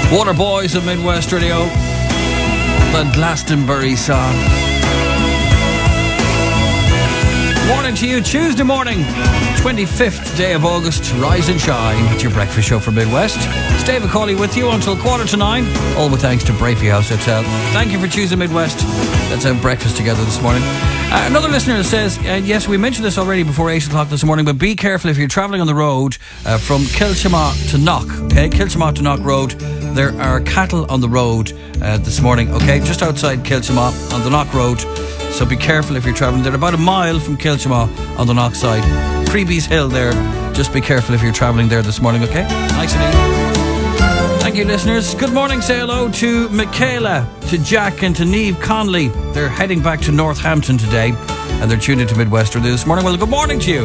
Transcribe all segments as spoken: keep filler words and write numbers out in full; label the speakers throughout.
Speaker 1: Water Boys of Midwest Radio, the Glastonbury song. Morning to you, Tuesday morning, twenty-fifth day of August. Rise and shine. It's your breakfast show for Midwest. It's David Cawley with you until quarter to nine. All with thanks to Brafey House Hotel. Thank you for choosing Midwest. Let's have breakfast together this morning. Uh, another listener says, uh, yes, we mentioned this already before eight o'clock this morning, but be careful if you're travelling on the road uh, from Kilchama to Knock. Okay, Kilchama to Knock Road. There are cattle on the road uh, this morning. Okay, just outside Kilchama on the Knock Road. So be careful if you're travelling. They're about a mile from Kilchama on the Knock side. Freebies Hill there. Just be careful if you're travelling there this morning, okay? Nice and easy. Thank you, listeners. Good morning. Say hello to Michaela, to Jack and to Niamh Conley. They're heading back to Northampton today and they're tuned into Midwest Radio this morning. Well, good morning to you.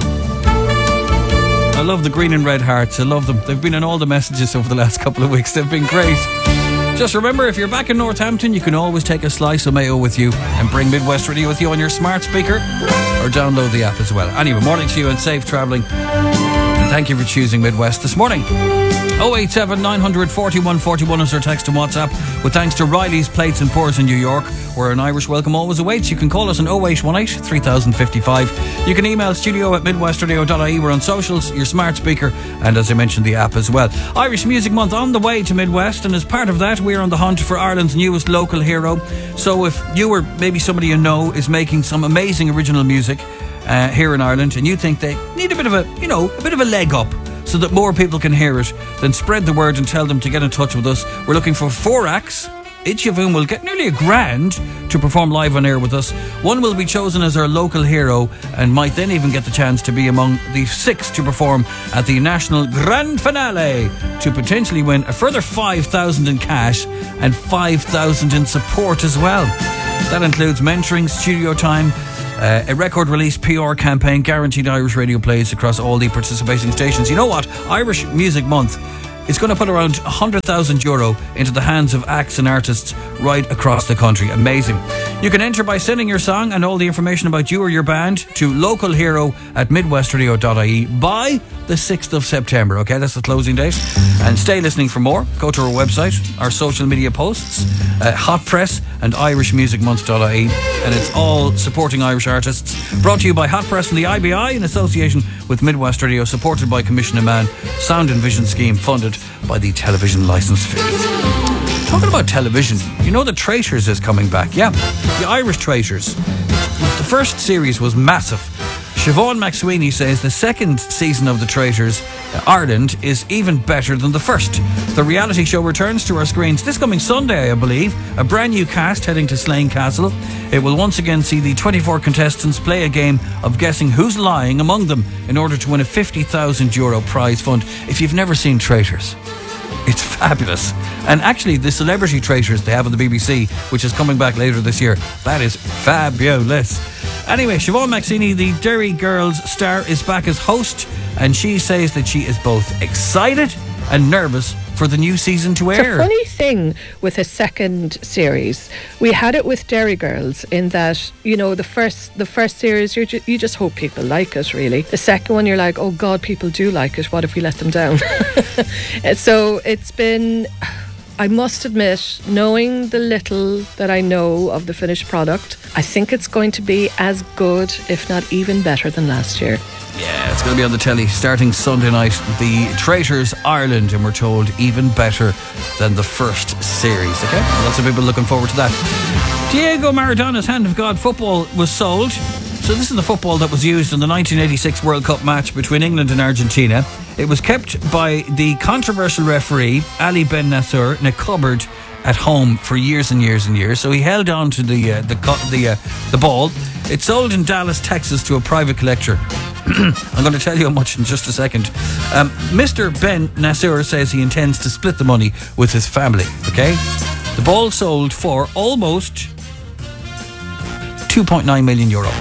Speaker 1: I love the green and red hearts. I love them. They've been in all the messages over the last couple of weeks. They've been great. Just remember, if you're back in Northampton, you can always take a slice of mayo with you and bring Midwest Radio with you on your smart speaker or download the app as well. Anyway, morning to you and safe travelling. And thank you for choosing Midwest this morning. oh eight seven nine hundred forty-one forty-one is our text and WhatsApp. With thanks to Riley's Plates and Pours in New York, where an Irish welcome always awaits. You can call us on oh eight one eight, three thousand fifty-five. You can email studio at midwestradio dot I E. We're on socials, your smart speaker, and as I mentioned, the app as well. Irish Music Month on the way to Midwest, and as part of that, we're on the hunt for Ireland's newest local hero. So if you or maybe somebody you know is making some amazing original music uh, here in Ireland, and you think they need a bit of a, you know, a bit of a leg up, so that more people can hear it, then spread the word and tell them to get in touch with us. We're looking for four acts, each of whom will get nearly a grand to perform live on air with us. One will be chosen as our local hero and might then even get the chance to be among the six to perform at the National Grand Finale to potentially win a further five thousand in cash and five thousand in support as well. That includes mentoring, studio time, Uh, a record release P R campaign, guaranteed Irish radio plays across all the participating stations. You know what? Irish Music Month is going to put around one hundred thousand euro into the hands of acts and artists right across the country. Amazing. You can enter by sending your song and all the information about you or your band to localhero at midwestradio dot I E by the sixth of September. Okay, that's the closing date. And stay listening for more. Go to our website, our social media posts, uh, Hot Press and irish music month dot I E, and it's all supporting Irish artists. Brought to you by Hot Press and the I B I in association with Midwest Radio, supported by Commissioner Man, Sound and Vision Scheme, funded by the television licence fee. Talking about television, you know the Traitors is coming back. Yeah, the Irish Traitors. The first series was massive. Siobhan McSweeney says the second season of The Traitors, Ireland, is even better than the first. The reality show returns to our screens this coming Sunday, I believe. A brand new cast heading to Slane Castle. It will once again see the twenty-four contestants play a game of guessing who's lying among them in order to win a fifty thousand euro prize fund. If you've never seen Traitors, it's fabulous. And actually, the Celebrity Traitors they have on the B B C, which is coming back later this year, that is fabulous. Anyway, Siobhan McSweeney, the Derry Girls star, is back as host, and she says that she is both excited and nervous for the new season to air.
Speaker 2: It's a funny thing with a second series. We had it with Derry Girls in that, you know, the first the first series, you're ju- you just hope people like it, really. The second one, you're like, oh God, people do like it. What if we let them down? So it's been... I must admit, knowing the little that I know of the finished product, I think it's going to be as good, if not even better than last year.
Speaker 1: Yeah, it's going to be on the telly starting Sunday night. The Traitors Ireland, and we're told even better than the first series. Okay, lots of people looking forward to that. Diego Maradona's Hand of God football was sold. So this is the football that was used in the nineteen eighty-six World Cup match between England and Argentina. It was kept by the controversial referee Ali Ben Nasser in a cupboard at home for years and years and years. So he held on to the uh, the the uh, the ball. It's sold in Dallas, Texas, to a private collector. I'm going to tell you how much in just a second. Um, Mister Ben Nasser says he intends to split the money with his family. Okay, the ball sold for almost two point nine million euro.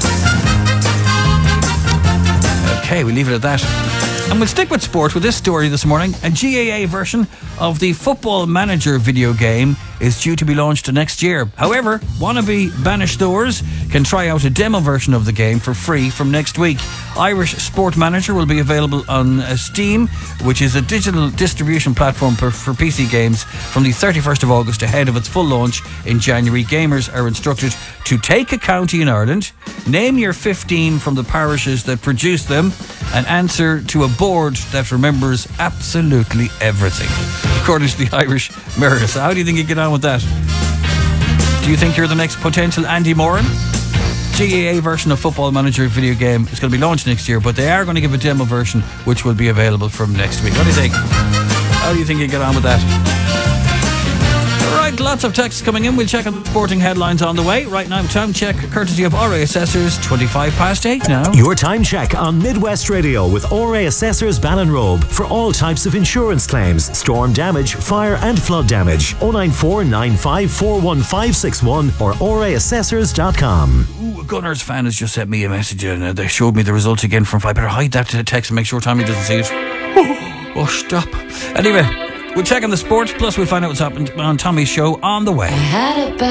Speaker 1: Okay, we leave it at that. And we'll stick with sport with this story this morning. A G A A version of the Football Manager video game is due to be launched next year. However, wannabe banished doors can try out a demo version of the game for free from next week. Irish Sport Manager will be available on uh, Steam, which is a digital distribution platform for, for P C games, from the thirty-first of August ahead of its full launch in January. Gamers are instructed to take a county in Ireland, name your fifteen from the parishes that produce them, and answer to a board that remembers absolutely everything, according to the Irish Mirror. So how do you think you get on with that? Do you think you're the next potential Andy Moran? G A A version of Football Manager video game is going to be launched next year, but they are going to give a demo version which will be available from next week. What do you think? How do you think you get on with that? Right, lots of texts coming in. We'll check on the sporting headlines on the way. Right now, time check courtesy of R A Assessors, twenty-five past eight now.
Speaker 3: Your time check on Midwest Radio with R A Assessors Ballinrobe for all types of insurance claims, storm damage, fire and flood damage. oh nine four, nine five four, one five six one or r a assessors dot com.
Speaker 1: Ooh, a Gunners fan has just sent me a message and uh, they showed me the results again from five. Better hide that text and make sure Tommy doesn't see it. Oh, oh stop. Anyway, we'll check on the sports, plus we'll find out what's happened on Tommy's show on the way.